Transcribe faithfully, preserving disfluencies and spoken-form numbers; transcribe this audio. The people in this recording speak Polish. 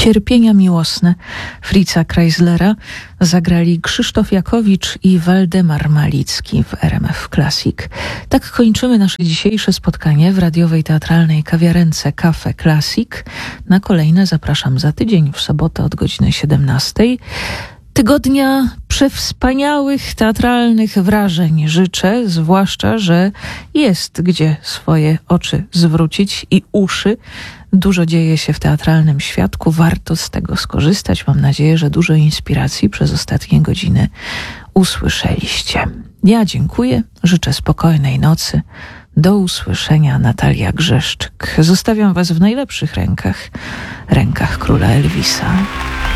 Cierpienia miłosne Fritza Kreislera zagrali Krzysztof Jakowicz i Waldemar Malicki w R M F Classic. Tak kończymy nasze dzisiejsze spotkanie w radiowej teatralnej kawiarence Cafe Classic. Na kolejne zapraszam za tydzień w sobotę od godziny siedemnastej. Tygodnia przewspaniałych teatralnych wrażeń życzę, zwłaszcza, że jest gdzie swoje oczy zwrócić i uszy. Dużo dzieje się w teatralnym świadku, warto z tego skorzystać. Mam nadzieję, że dużo inspiracji przez ostatnie godziny usłyszeliście. Ja dziękuję, życzę spokojnej nocy. Do usłyszenia, Natalia Grzeszczyk. Zostawiam was w najlepszych rękach, rękach króla Elvisa.